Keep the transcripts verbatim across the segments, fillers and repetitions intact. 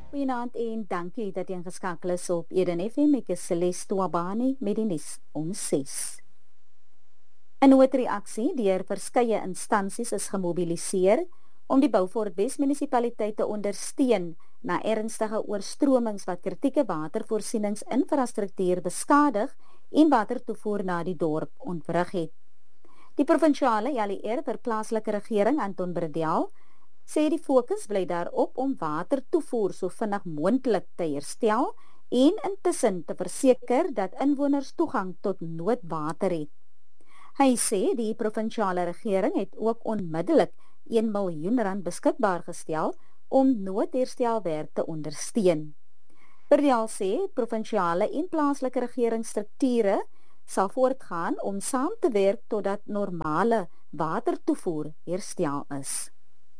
Goeienaand en dankie dat jy ingeskakel is op Eden F M. Ek is Celeste Wabani met die nuus om ses. 'n Noodreaksie deur verskeie instansies is gemobiliseer om die Beaufort-Wes munisipaliteit te ondersteun na ernstige oorstromings wat kritieke watervoorsieningsinfrastruktuur beskadig en watertoevoer na die dorp ontwrig het. Die provinsiale J L E R vir plaaslike regering Anton Bredell sê die fokus bly daarop om watertoevoer so vinnig moontlik te herstel en intussen te verseker dat inwoners toegang tot noodwater het. Hy sê die provinsiale regering het ook onmiddellik een miljoen rand beskikbaar gestel om noodherstelwerk te ondersteun. Bredell sê provinsiale en plaaslike regeringsstrukture sal voortgaan om saam te werk totdat normale watertoevoer herstel is.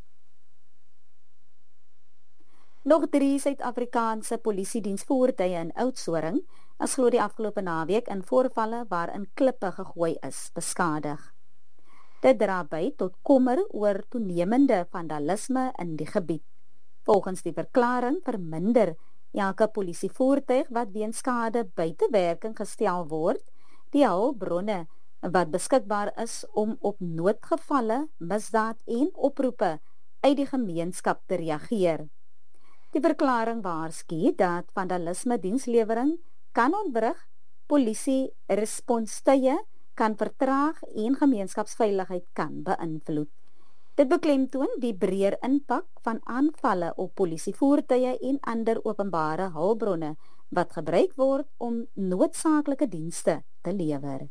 Nog drie Suid-Afrikaanse polisiediensvoertuie in Oudtshoorn is glo die afgelope naweek in voorvalle waarin klippe gegooi is, beskadig. Dit dra by tot kommer oor toenemende vandalisme in die gebied. Volgens die verklaring verminder elke polisievoertuig wat weens skade buite werking gestel word, die hulpbronne wat beskikbaar is om op noodgevalle, misdaad en oproepe uit die gemeenskap te reageer. Die verklaring waarsku dat vandalisme dienslewering kan ontwrig, polisie responstye kan vertraag en gemeenskapsveiligheid kan beïnvloed. Dit beklemtoon die breër impak van aanvalle op polisievoertuie en ander openbare hulpbronne wat gebruik word om noodsaaklike dienste te lewer.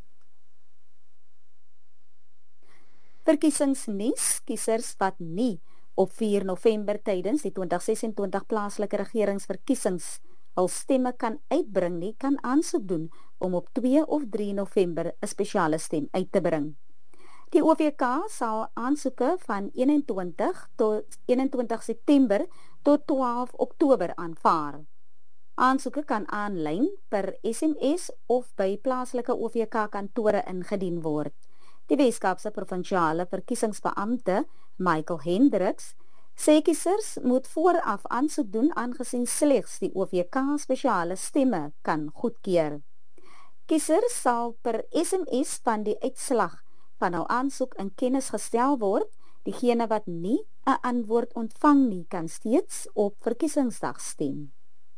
Verkiesingsnuus, kiesers wat nie op vier November tydens die twintig ses en twintig plaaslike regeringsverkiesings hul stemme kan uitbring nie, kan aansoek doen om op twee of drie November 'n spesiale stem uit te bring. Die O V K sal aansoeke van eenentwintig tot eenentwintig September tot twaalf Oktober aanvaar. Aansoeke kan aanlyn per S M S of by plaaslike O V K kantore ingedien word. Die Weskaapse provinsiale verkiesingsbeampte Michael Hendricks sê kiesers moet vooraf aansoek doen aangesien slegs die O V K spesiale stemme kan goedkeur. Kiesers sal per S M S van die uitslag van hul aansoek in kennis gestel word. Diegene wat nie 'n antwoord ontvang nie, kan steeds op verkiesingsdag stem.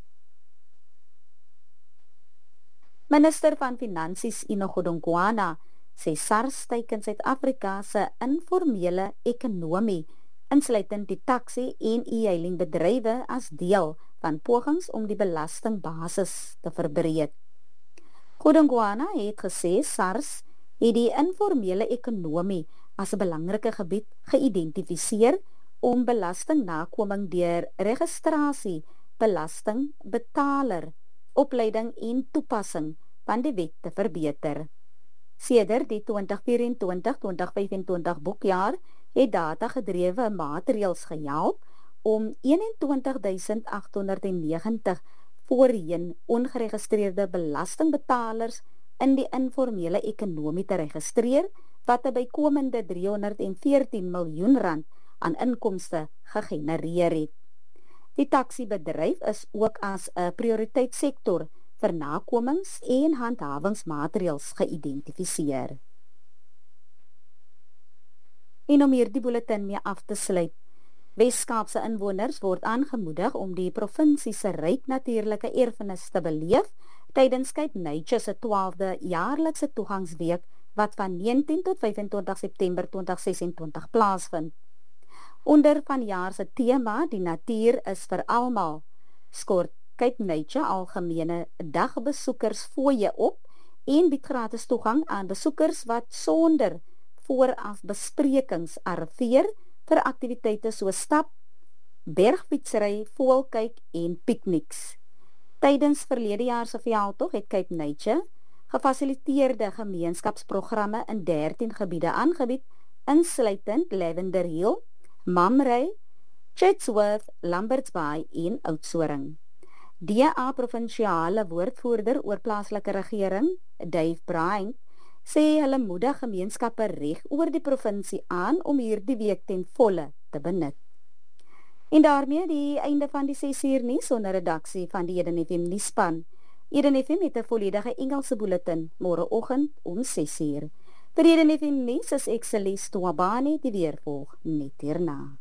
Minister van Finansies Enoch Godongwana sê SARS teiken Suid-Afrika se informele ekonomie, insluitend die taxi en e-hailing bedrywe as deel van pogings om die belastingbasis te verbreek. Godongwana het gesê SARS het die informele ekonomie as 'n belangrike gebied geïdentifiseer om belastingnakoming deur registrasie, belasting, betaler, opleiding en toepassing van die wet te verbeter. Sedert die twintig vyf en twintig tot twintig vyf en twintig boekjaar het data-gedrewe maatreëls gehelp om eenentwintig duisend agt honderd negentig voorheen ongeregistreerde belastingbetalers in die informele ekonomie te registreer, wat 'n bykomende driehonderd veertien miljoen rand aan inkomste gegenereer het. Die taxi-bedryf is ook as 'n prioriteitssektor vir nakomings en handhawingsmaatreëls geïdentifiseer. En om hierdie bulletin mee af te sluit, Weskaapse inwoners word aangemoedig om die provinsie se ryk natuurlike erfenis te beleef tydens Cape Nature se twaalfde jaarlikse toegangsweek wat van negentien tot vyfentwintig September twintig ses en twintig plaasvind. Onder vanjaar se tema Die natuur is vir almal, skort Cape Nature algemene dagbesoekers fooie op en bied gratis toegang aan besoekers wat sonder vooraf besprekings arriveer vir aktiwiteite soos stap, bergfietsry, voëlkyk en pikniks. Tydens verlede jaar se veldtog het Cape Nature gefasiliteerde gemeenskapsprogramme in dertien gebiede aangebied, insluitend Lavender Hill, Mamre, Chatsworth, Lamberts Bay en Oudtshoorn. D A provinsiale woordvoerder oor plaaslike regering, Dave Bryant, sê hulle moedig gemeenskappe reg oor die provinsie aan om hierdie week ten volle te benut. En daarmee die einde van die ses uur nuus onder redaksie van die Eden F M nuusspan. Eden F M het 'n volledige Engelse bulletin môreoggend om ses uur. Vir Eden F M nuus is ek Celeste Twabani die weer volg net hierna.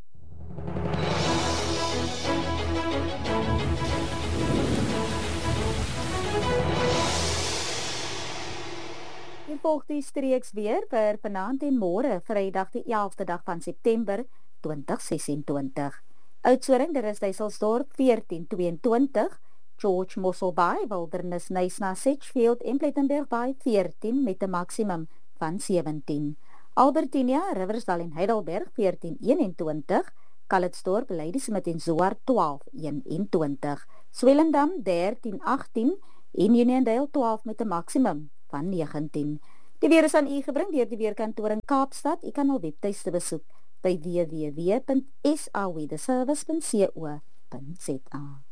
En volg die streeks weer vir vanaand en môre, Vrydag die elfde dag van September twintig sesentwintig. Oudtshoorn, daar is Duiselsdorp veertien tweeëntwintig, George Mossel Bay, Wilderness Knysna Sedgefield en Plettenberg Bay veertien met 'n maksimum van sewentien. Albertinia, Riversdal en Heidelberg veertien eenentwintig, Calitzdorp, Ladysmith en Zoar twaalf eenentwintig, Swellendam dertien agtien en Uniondale twaalf met 'n maksimum van negentien. Die weer is aan u gebring deur die weerkantoor in Kaapstad. U kan al webtuiste besoek by w w w punt s a weatherservice punt co punt za.